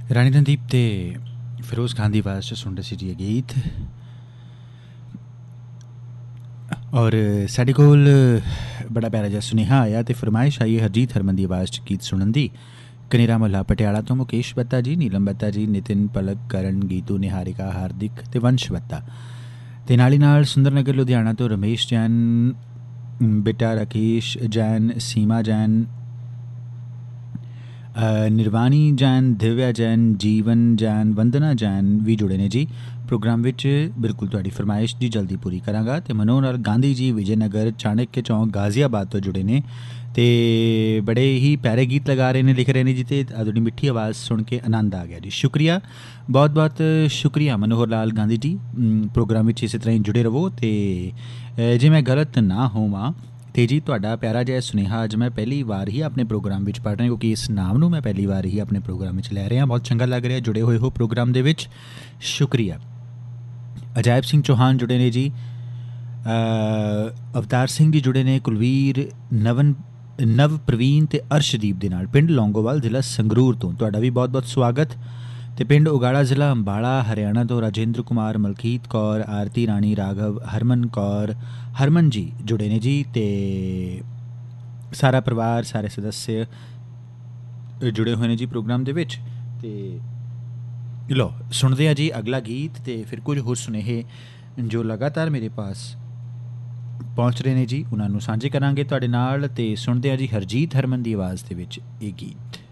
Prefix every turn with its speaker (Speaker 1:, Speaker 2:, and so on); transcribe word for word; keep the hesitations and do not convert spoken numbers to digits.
Speaker 1: रानी रणदीप ते फिरोज खान की आवाज़ च सुन रहे जी गीत। और साढ़े कोल बड़ा प्यारा जिहा सुनेहा आया तो फरमाइश आई हरजीत हरमन की आवाज़ च गीत सुनन दी। कनेरा मोहल्ला पटियाला तो मुकेश बत्ता जी, नीलम बत्ता जी, नितिन पलक, करण, गीतू, निहारिका, हार्दिक ते वंश बत्ता ते नाली नाल सुंदर नगर लुधियाना तो रमेश जैन, बेटा राकेश जैन, सीमा जैन, निर्वाणी जैन, दिव्या जैन, जीवन जैन, वंदना जैन भी जुड़े ने जी प्रोग्राम विच। बिल्कुल तुहाडी फरमाइश जी जल्दी पूरी करांगा। ते मनोहर गांधी जी विजयनगर चाणक्य चौंक गाजियाबाद तो जुड़े ने ते बड़े ही प्यारे गीत लगा रहे ने, लिख रहे ने जी। ते तुहाडी मिठी आवाज़ सुन के आनंद आ गया जी, शुक्रिया, बहुत बहुत शुक्रिया मनोहर लाल गांधी जी। प्रोग्राम विच इस तरह ही जुड़े रवो। ते जे मैं गलत ना होवां तो जी तुहाडा प्यारा जिहा सुनेहा अज मैं पहली बार ही अपने प्रोग्राम में पढ़ रहा, क्योंकि इस नाम नूं मैं पहली बार ही अपने प्रोग्राम में लै रहा। बहुत चंगा लग रहा जुड़े हुए हो प्रोग्राम दे विच, शुक्रिया। अजायब सिंह चौहान जुड़े ने जी, अवतार सिंह जी जुड़े ने, कुलवीर, नवन नव प्रवीण ते अर्शदीप दे नाल पिंड लौंगोवाल जिला संगरूर तो तुहाडा भी बहुत बहुत स्वागत। ते पिंड उगाड़ा जिला अंबाला हरियाणा तो राजेंद्र कुमार, मलकीत कौर, आरती राणी, राघव, हरमन कौर, हरमन जी जुड़े ने जी। ते सारा परिवार, सारे सदस्य जुड़े हुए हैं जी प्रोग्राम दे विच। ते लो सुनते हैं जी अगला गीत, ते फिर कुछ होर सुनेहे जो लगातार मेरे पास पहुँच रहे हैं जी, उन्होंने साझे करांगे तुहाडे नाल। ते सुनते हैं जी हरजीत हरमन की आवाज़ दे विच ये गीत।